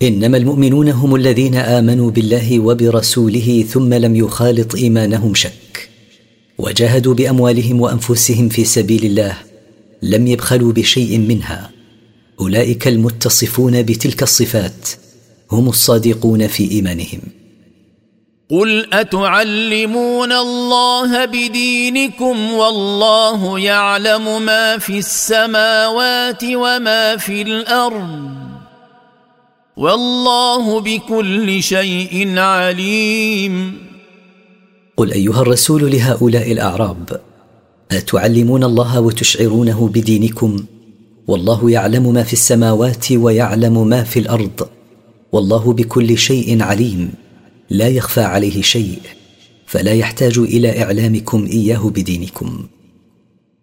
إنما المؤمنون هم الذين آمنوا بالله وبرسوله ثم لم يخالط إيمانهم شك، وجاهدوا بأموالهم وأنفسهم في سبيل الله، لم يبخلوا بشيء منها. أولئك المتصفون بتلك الصفات هم الصادقون في إيمانهم. قل أتعلمون الله بدينكم والله يعلم ما في السماوات وما في الأرض والله بكل شيء عليم. قل أيها الرسول لهؤلاء الأعراب: أتعلمون الله وتشعرونه بدينكم والله يعلم ما في السماوات ويعلم ما في الأرض والله بكل شيء عليم، لا يخفى عليه شيء، فلا يحتاج إلى إعلامكم إياه بدينكم.